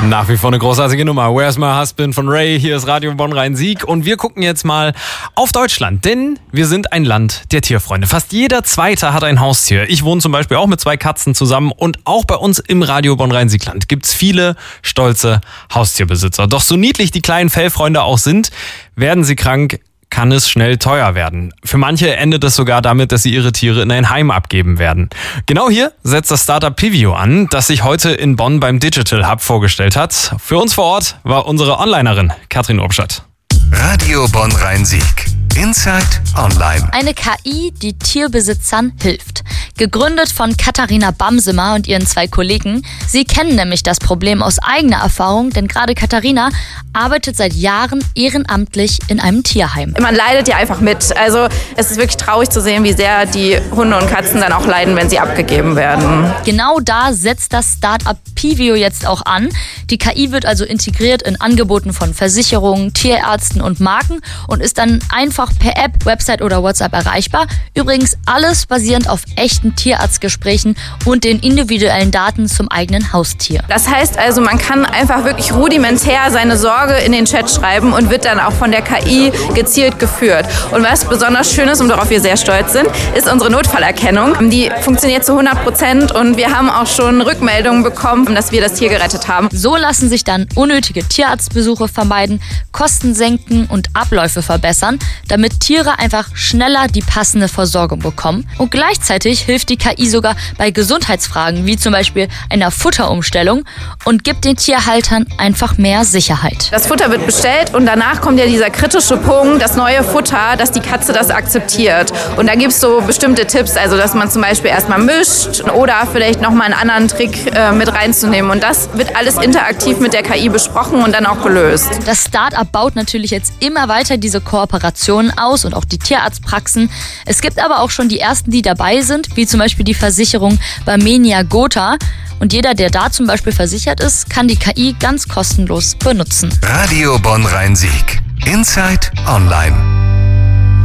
Nach wie vor eine großartige Nummer. Where's My Husband von Ray. Hier ist Radio Bonn-Rhein-Sieg. Und wir gucken jetzt mal auf Deutschland. Denn wir sind ein Land der Tierfreunde. Fast jeder Zweite hat ein Haustier. Ich wohne zum Beispiel auch mit 2 Katzen zusammen. Und auch bei uns im Radio Bonn-Rhein-Sieg-Land gibt's viele stolze Haustierbesitzer. Doch so niedlich die kleinen Fellfreunde auch sind, werden sie krank, kann es schnell teuer werden. Für manche endet es sogar damit, dass sie ihre Tiere in ein Heim abgeben werden. Genau hier setzt das Startup Pivio an, das sich heute in Bonn beim Digital Hub vorgestellt hat. Für uns vor Ort war unsere Onlinerin Katrin Obstadt. Radio Bonn-Rhein-Sieg. Inside Online. Eine KI, die Tierbesitzern hilft. Gegründet von Katharina Bamsemer und ihren 2 Kollegen. Sie kennen nämlich das Problem aus eigener Erfahrung, denn gerade Katharina arbeitet seit Jahren ehrenamtlich in einem Tierheim. Man leidet ja einfach mit. Also es ist wirklich traurig zu sehen, wie sehr die Hunde und Katzen dann auch leiden, wenn sie abgegeben werden. Genau da setzt das Startup Pivio jetzt auch an. Die KI wird also integriert in Angeboten von Versicherungen, Tierärzten und Marken und ist dann einfach per App, Website oder WhatsApp erreichbar. Übrigens alles basierend auf echten Tierarztgesprächen und den individuellen Daten zum eigenen Haustier. Das heißt also, man kann einfach wirklich rudimentär seine Sorge in den Chat schreiben und wird dann auch von der KI gezielt geführt. Und was besonders schön ist und worauf wir sehr stolz sind, ist unsere Notfallerkennung. Die funktioniert zu 100% und wir haben auch schon Rückmeldungen bekommen, dass wir das Tier gerettet haben. So lassen sich dann unnötige Tierarztbesuche vermeiden, Kosten senken und Abläufe verbessern, damit Tiere einfach schneller die passende Versorgung bekommen. Und gleichzeitig hilft die KI sogar bei Gesundheitsfragen, wie zum Beispiel einer Futterumstellung, und gibt den Tierhaltern einfach mehr Sicherheit. Das Futter wird bestellt und danach kommt ja dieser kritische Punkt, das neue Futter, dass die Katze das akzeptiert. Und da gibt es so bestimmte Tipps, also dass man zum Beispiel erstmal mischt oder vielleicht nochmal einen anderen Trick mit reinzunehmen. Und das wird alles interaktiv mit der KI besprochen und dann auch gelöst. Das Start-up baut natürlich jetzt immer weiter diese Kooperationen aus und auch die Tierarztpraxen. Es gibt aber auch schon die ersten, die dabei sind, wie zum Beispiel die Versicherung Barmenia Gotha. Und jeder, der da zum Beispiel versichert ist, kann die KI ganz kostenlos benutzen. Radio Bonn-Rhein-Sieg. Inside Online.